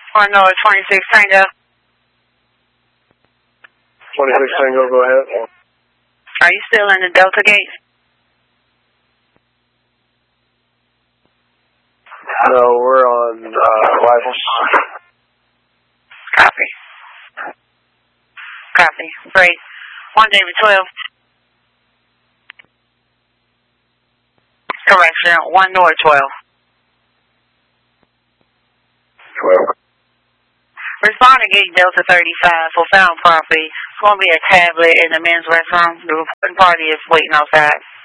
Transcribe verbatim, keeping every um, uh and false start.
One North twenty-six Tango. twenty-six Tango, go ahead. Are you still in the Delta Gate? No, we're on uh, Rifles. Copy. Copy. Great. One David twelve. Correction. One North twelve. twelve. Respond to Gate Delta thirty-five for found property. It's going to be a tablet in the men's restroom. The reporting party is waiting outside.